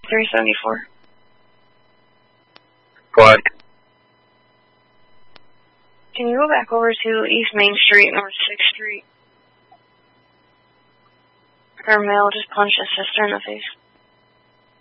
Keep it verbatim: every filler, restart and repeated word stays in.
three seventy-four. What? Can you go back over to East Main Street, North sixth Street? Her male just punched his sister in the face.